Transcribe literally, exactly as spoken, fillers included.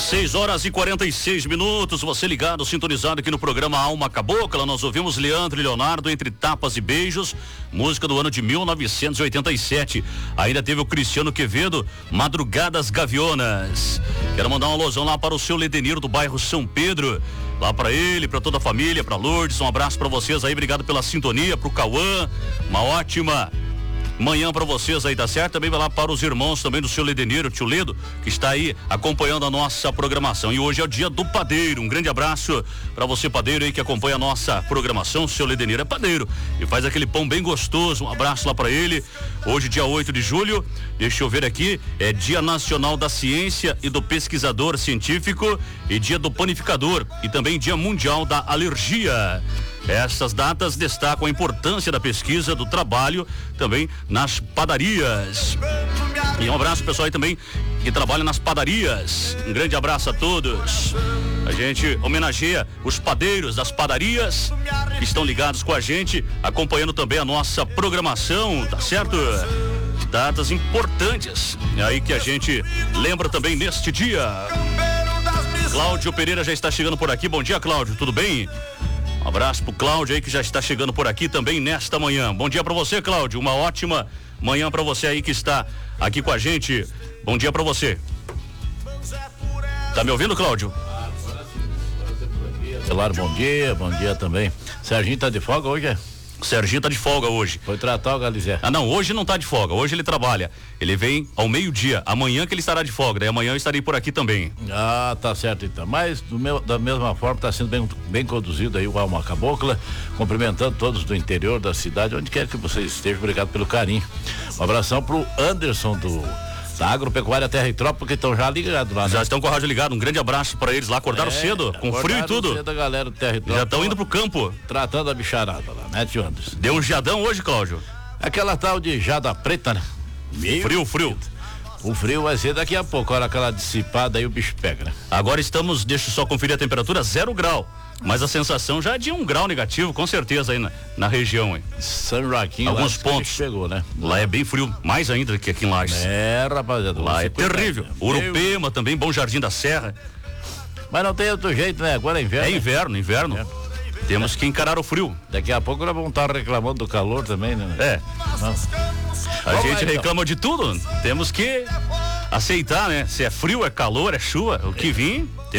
seis horas e quarenta e seis minutos, você ligado, sintonizado aqui no programa Alma Cabocla. Nós ouvimos Leandro e Leonardo, Entre Tapas e Beijos, música do ano de mil novecentos e oitenta e sete. Ainda teve o Cristiano Quevedo, Madrugadas Gavionas. Quero mandar um alusão lá para o seu Ledeniro do bairro São Pedro, lá para ele, para toda a família, para Lourdes, um abraço para vocês aí, obrigado pela sintonia, pro Cauã, uma ótima manhã pra vocês aí, tá certo? Também vai lá para os irmãos também do seu Ledeniro, tio Ledo, que está aí acompanhando a nossa programação. E hoje é o dia do padeiro. Um grande abraço para você, padeiro aí, que acompanha a nossa programação. O seu Ledeniro é padeiro e faz aquele pão bem gostoso. Um abraço lá para ele. Hoje, dia oito de julho, deixa eu ver aqui, é Dia Nacional da Ciência e do Pesquisador Científico e Dia do Panificador e também Dia Mundial da Alergia. Essas datas destacam a importância da pesquisa, do trabalho também nas padarias. E um abraço pessoal aí também que trabalha nas padarias. Um grande abraço a todos. A gente homenageia os padeiros das padarias que estão ligados com a gente, acompanhando também a nossa programação, tá certo? Datas importantes aí que a gente lembra também neste dia. Cláudio Pereira já está chegando por aqui. Bom dia, Cláudio, tudo bem? Um abraço pro Cláudio aí que já está chegando por aqui também nesta manhã. Bom dia para você, Cláudio. Uma ótima manhã para você aí que está aqui com a gente. Bom dia para você. Tá me ouvindo, Cláudio? Claro, bom dia, bom dia também. Serginho tá de folga hoje, é? Serginho tá de folga hoje. Foi tratar o Galizé. Ah, não, hoje não tá de folga, hoje ele trabalha. Ele vem ao meio-dia, amanhã que ele estará de folga, daí amanhã eu estarei por aqui também. Ah, tá certo então. Mas do meu, da mesma forma tá sendo bem, bem conduzido aí o Alma Cabocla, cumprimentando todos do interior da cidade, onde quer que vocês estejam, obrigado pelo carinho. Um abração pro Anderson do da Agropecuária Terra e Tropa, que estão já ligados lá, né? Já estão com a rádio ligada, um grande abraço para eles lá, acordaram é, cedo, com frio e tudo. Cedo, a galera do Terra e Tropa, já estão indo pro campo. Tratando a bicharada lá, né, tio Anderson? Deu um jadão hoje, Cláudio? Aquela tal de jada preta, né? Meio frio, frio. O frio vai ser daqui a pouco, a hora aquela dissipada aí o bicho pega, né? Agora estamos, deixa eu só conferir a temperatura, zero grau. Mas a sensação já é de um grau negativo, com certeza, aí na, na região, hein? São Joaquim, alguns pontos. Chegou, né? Lá é bem frio, mais ainda do que aqui em Lages. É, rapaziada. Lá é terrível. Urupema também, Bom Jardim da Serra. Mas não tem outro jeito, né? Agora é inverno. É inverno, inverno. É. Temos que encarar o frio. Daqui a pouco nós vamos estar reclamando do calor também, né? É. Não. A Vamos gente lá, reclama então. de tudo. Temos que aceitar, né? Se é frio, é calor, é chuva, o que vir.